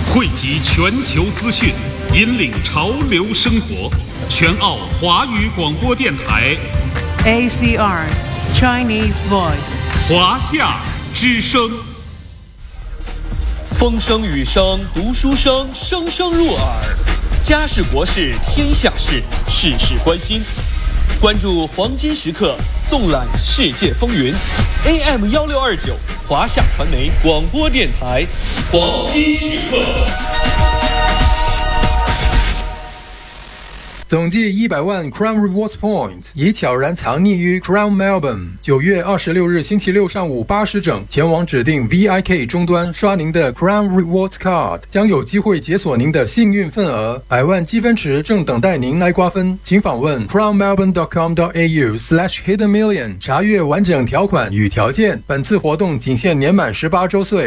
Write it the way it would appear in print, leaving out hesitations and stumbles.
汇集全球资讯，引领潮流生活。全澳华语广播电台 ACR Chinese Voice 华夏之声。 风声雨声读书声，声声入耳。家事国事天下事，事事关心。关注黄金时刻，纵览世界风云。AM1629华夏传媒广播电台，黄金时刻。 总计100万 Crown Rewards Points 已悄然藏匿于 Crown Melbourne。9月26日星期六上午8时整，前往指定 VIK 终端刷您的 Crown Rewards Card， 将有机会解锁您的幸运份额。100万积分池正等待您来瓜分，请访问 crownmelbourne.com.au/hiddenmillion 查阅完整条款与条件。本次活动仅限年满18周岁。